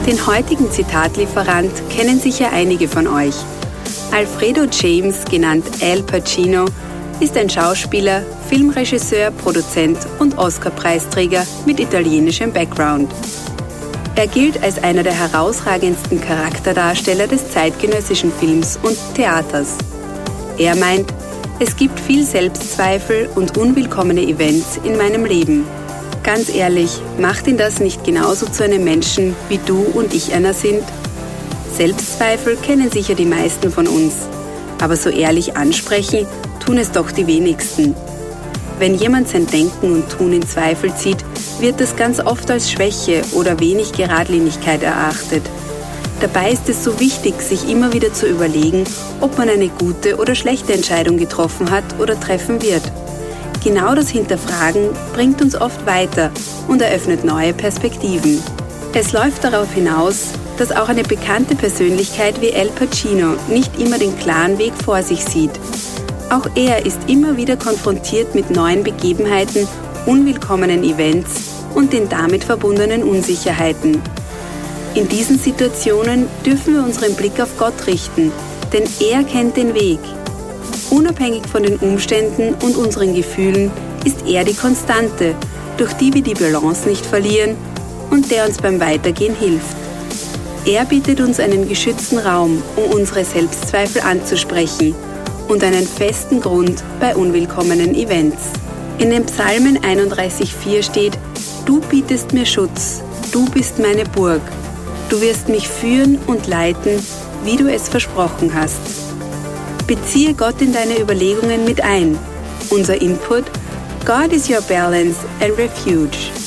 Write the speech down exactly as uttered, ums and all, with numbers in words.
Den heutigen Zitatlieferant kennen sicher einige von euch. Alfredo James, genannt Al Pacino, ist ein Schauspieler, Filmregisseur, Produzent und Oscar-Preisträger mit italienischem Background. Er gilt als einer der herausragendsten Charakterdarsteller des zeitgenössischen Films und Theaters. Er meint, es gibt viel Selbstzweifel und unwillkommene Events in meinem Leben. Ganz ehrlich, macht ihn das nicht genauso zu einem Menschen, wie du und ich einer sind? Selbstzweifel kennen sicher die meisten von uns, aber so ehrlich ansprechen tun es doch die wenigsten. Wenn jemand sein Denken und Tun in Zweifel zieht, wird das ganz oft als Schwäche oder wenig Geradlinigkeit erachtet. Dabei ist es so wichtig, sich immer wieder zu überlegen, ob man eine gute oder schlechte Entscheidung getroffen hat oder treffen wird. Genau das Hinterfragen bringt uns oft weiter und eröffnet neue Perspektiven. Es läuft darauf hinaus, dass auch eine bekannte Persönlichkeit wie Al Pacino nicht immer den klaren Weg vor sich sieht. Auch er ist immer wieder konfrontiert mit neuen Begebenheiten, unwillkommenen Events und den damit verbundenen Unsicherheiten. In diesen Situationen dürfen wir unseren Blick auf Gott richten, denn er kennt den Weg. Unabhängig von den Umständen und unseren Gefühlen ist er die Konstante, durch die wir die Balance nicht verlieren und der uns beim Weitergehen hilft. Er bietet uns einen geschützten Raum, um unsere Selbstzweifel anzusprechen und einen festen Grund bei unwillkommenen Events. In den Psalmen einunddreißig Vers vier steht: Du bietest mir Schutz, du bist meine Burg, du wirst mich führen und leiten, wie du es versprochen hast. Beziehe Gott in deine Überlegungen mit ein. Unser Input: God is your balance and refuge.